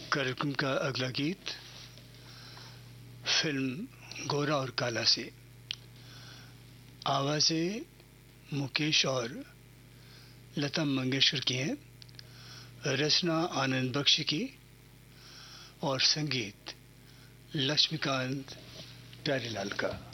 कार्यक्रम का अगला गीत फिल्म गोरा और काला से, आवाज़ें मुकेश और लता मंगेशकर की हैं, रचना आनंद बख्शी की और संगीत लक्ष्मीकांत प्यारेलाल का।